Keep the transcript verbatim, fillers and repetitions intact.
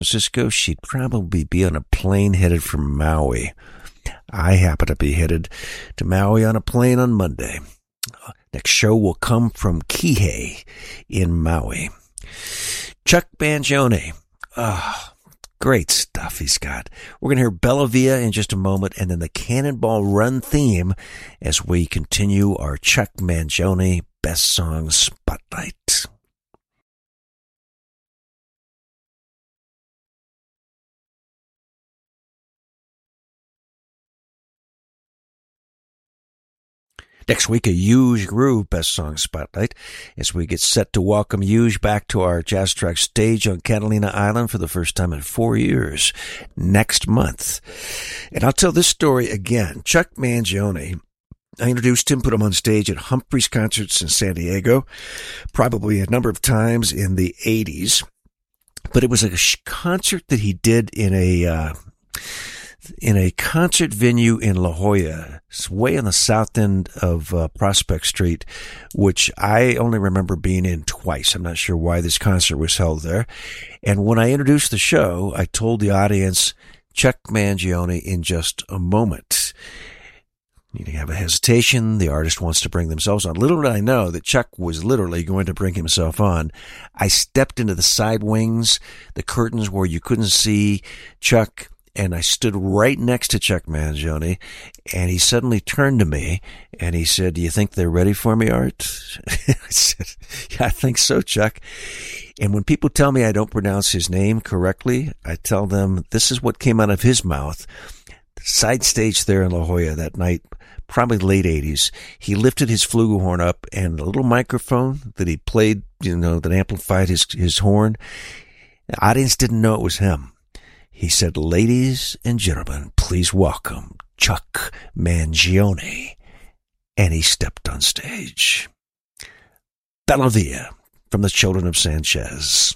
Francisco, she'd probably be on a plane headed for Maui. I happen to be headed to Maui on a plane on Monday. Next show will come from Kihei in Maui. Chuck Mangione. Ah, oh, great stuff he's got. We're going to hear Bella Via in just a moment, and then the Cannonball Run theme as we continue our Chuck Mangione Best Songs Spotlight. Next week, a Huge Groove Best Song Spotlight as we get set to welcome Huge back to our Jazz Track stage on Catalina Island for the first time in four years next month. And I'll tell this story again. Chuck Mangione, I introduced him, put him on stage at Humphreys Concerts in San Diego, probably a number of times in the eighties. But it was a concert that he did in a... Uh, in a concert venue in La Jolla. It's way on the south end of uh, Prospect Street, which I only remember being in twice. I'm not sure why this concert was held there. And when I introduced the show, I told the audience, Chuck Mangione in just a moment. You have a hesitation. The artist wants to bring themselves on. Little did I know that Chuck was literally going to bring himself on. I stepped into the side wings, the curtains where you couldn't see Chuck, and I stood right next to Chuck Mangione, and he suddenly turned to me, and he said, do you think they're ready for me, Art? I said, yeah, I think so, Chuck. And when people tell me I don't pronounce his name correctly, I tell them this is what came out of his mouth. Side stage there in La Jolla that night, probably late eighties, he lifted his flugelhorn up, and the little microphone that he played, you know, that amplified his, his horn, the audience didn't know it was him. He said, ladies and gentlemen, please welcome Chuck Mangione. And he stepped on stage. Bella Via from the Children of Sanchez.